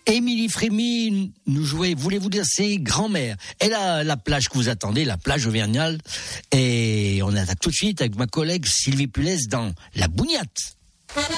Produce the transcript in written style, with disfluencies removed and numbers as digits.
Émilie Frémy nous jouait Voulez-vous danser grand-mère. Et là, la plage que vous attendez, la plage auvergnale. Et on attaque tout de suite avec ma collègue Sylvie Pulès dans La Bougnate.